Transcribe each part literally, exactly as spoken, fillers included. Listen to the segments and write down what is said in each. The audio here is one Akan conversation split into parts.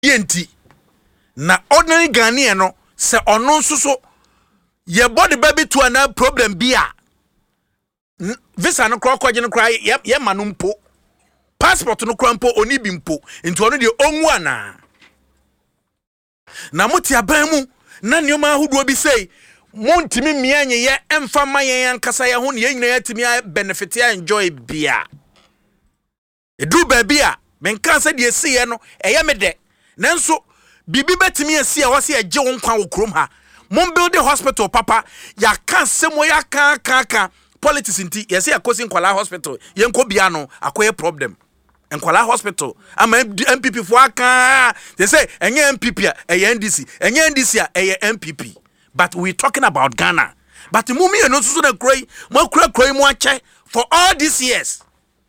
yenti na ordinary Ghanaian no se ono nso so ye body baby to an problem bia visa no kro kwaje no kra ye ye ma no mpo passport no kra mpo oni bi mpo nti ono de onwu ana na moti aban mu na nioma ahodo bi sei montimi mianye ye emfa mayen ankasa ye ho ne ye nyina yatimi benefit ya enjoy bia edu ba bia menka se de sie no eye mede nanso bibi betimi asie wose eje wo nkwa wo krom ha mon build the hospital papa ya kan semo ya kan kan kan politics nti ye se akosi nkwala hospital ye nko bia no akoye problem nkwala hospital ama M P P fo aka they say enye M P P a eye N D C enye N D C a eye M P P but we talking about Ghana but mumi e no susu na kroi mo kura kroi mo ache for all these years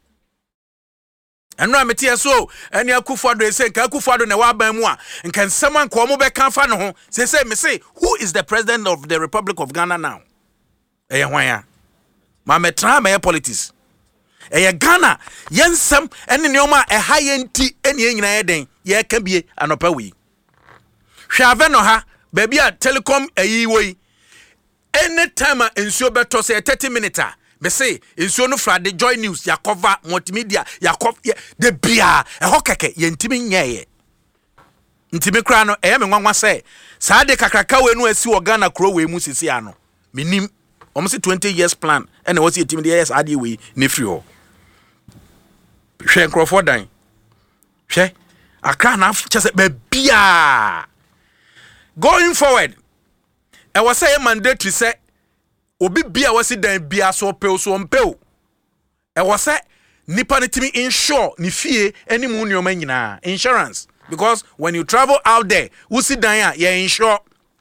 eno amete so ene Akufo-Addo e say nka Akufo-Addo na wa ban mu a nka nsema nko mo be kan fa no ho say say me say who is the president of the Republic of Ghana now eye hwan ya ma metra ma politics eye Ghana yensem ene neoma e ha yenti ene nyina ye den ye ka bie anopa wi hwave no ha baby a telecom ayi woi anytime ensuo beto say thirty minutes me say ensuo no fra the Joy News ya cover multimedia ya cover de bia e ho keke ye ntimi nyeye ntimi kra no e me nwanwa say saa de kakraka we no asi wo Ghana kro we mu sisi ano menim omo say twenty years plan ene wo say ntimi de yes ade we ne free ho hwe nkrofo dan hwe akra na chese ba bia going forward e was say mandatory say obi bia wasi dan bia so pe so mpeo e was say nipa ne timi insure ni fie any mu nyoma nyina insurance because when you travel out there usi dan a ye insure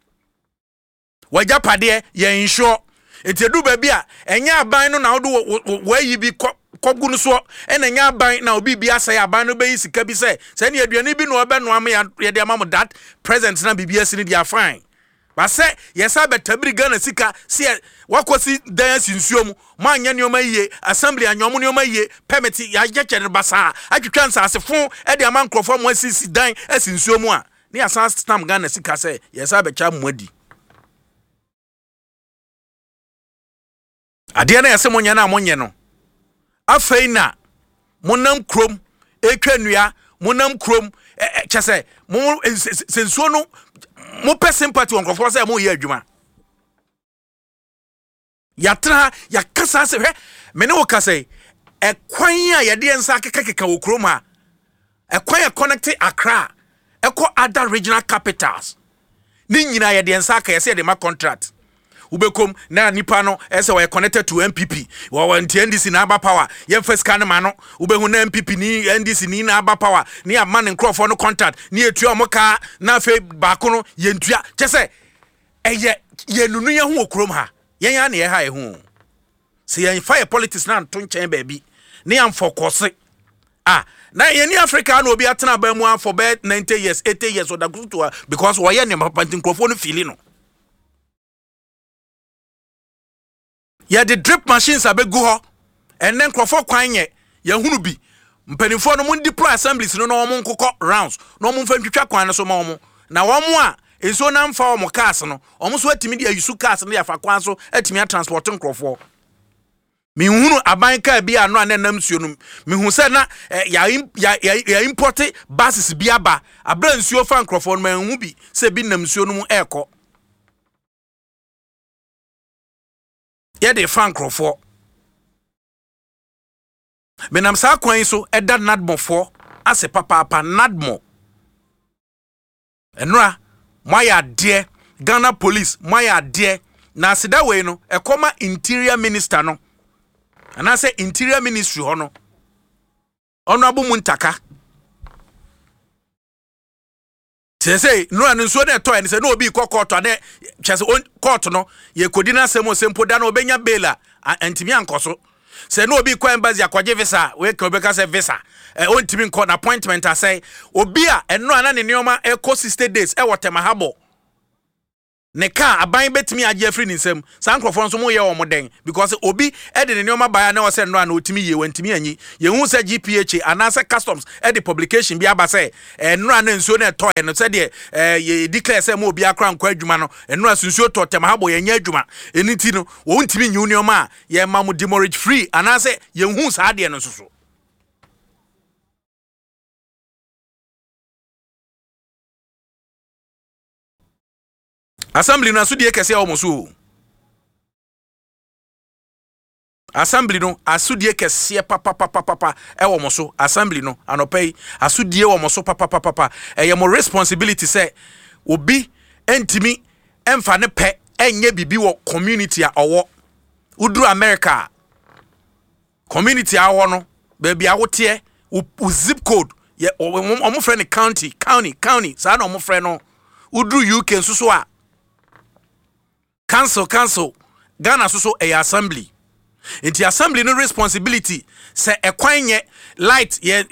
wajapade ye insure etedu ba bia enya aban no na wodo wayi bi kogu no so ena nya aban na obi bia say aban no be sika bi say say ne aduane bi no obe no am ye de am that present na bibia sini dia fine ba say yesa betabiri Ghana sika se wakosi dan sinsuo mu ma anya ne omaye assembly anyom ne omaye permit ya jekere basa atwetwa nsase fon e de am nkrofo mo asisi dan asinsuo mu a ne asan stam Ghana sika say yesa becha muadi ade na yese monya na monye no afeina monam krom etwanua monam krom chese mo sensuo no mo pe sympathy on kofo say mo ye adwuma yatra ya kasa se hwe me ne wo kasa e kwan a ye de ensa kekeka wo krom a e kwan e connect Accra e ko other regional capitals ni nyina ye de ensa ka ye se de ma contract ubekom na nipa no ese we connected to M P P wo want N D C na aba power ye first kan ma no ubehu na M P P ni N D C ni na aba power ni amman nkrofo no contract ni etu omoka na fe ba ko no ye ntua chese eye ye nunu ye hu okrom ha ye ya na ye ha ye hu se ye fire politics na to nchen ba bi ni am focus ah na ye ni Africa na obi atena ba mu for be ninety years eighty years or that because wo ye ne papa nkrofo no feel no. Ya the drip machines abegu ho and then crofo kwanye ya hunu bi mpanifo no mun deploy assemblies no no mun kokọ rounds no mun fa ntwitwa kwan no so ma omo na wo mo a enso na mfa omo cars no omo so atimi dia yusu cars no ya fa kwan so atimi transport crofo mi hunu aban ka bi ano anenam suo no mi hu se na ya ya ya import buses bi aba abra nsuo fa crofo no ma hu bi se bi nam suo no mu ekọ ye de fan crofo menam sa kwan so eda nadmo fo ase papa papa nadmo enra moya de Ghana police moya de na asida we no ekoma interior minister no ana se interior ministry ho no ono abu muntaka say no an so na to en say no obi court ade chese court no ye kodi na semo sempo da na obenya bela antimi ankoso say no obi kwa embassy akwaje visa we ka obeka say visa e ontimi nko na appointment say obi a eno ana ne neoma eco sixty days e wotemahabo ne ka aban betimi agye free nsem san krofo nso mo ye wo moden because obi e de ne nyoma baya na wo se no an otimi ye wantimi anyi ye hu se G P H anase customs e de publication bi aba se enura na nsuo na to no se de ye declare se mo obi akra nkwa adwuma no enura sunsuo to tem habo ye nya adwuma eniti no wo ntimi nyi nyoma ye ma mo demurrage free anase ye hu sa de no soso. Assembly no asudie kese omoso. Assembly no asudie kese papa papa papa e womoso. Assembly no anopay asudie womoso papa papa papa e mo responsibility say obi entimi emfa ne pe enye bibi wo community a owo udru America community a wo no baby a wote u zip code ye omo friend county county county sa na omo friend no udru U K nsuso a Council, council, Ghana so a assembly. Inti assembly no responsibility say e kwan ye light ye